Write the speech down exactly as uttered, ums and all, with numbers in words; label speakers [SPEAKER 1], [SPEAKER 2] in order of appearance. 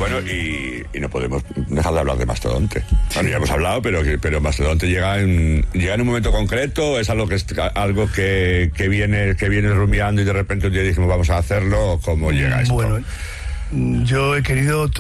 [SPEAKER 1] Bueno, y, y no podemos dejar de hablar de Mastodonte. Bueno, ya hemos hablado, pero, pero Mastodonte llega en, llega en un momento concreto, es algo que es algo que, que viene que viene rumiando y de repente un día dijimos vamos a hacerlo, ¿cómo llega esto?
[SPEAKER 2] Bueno, yo he querido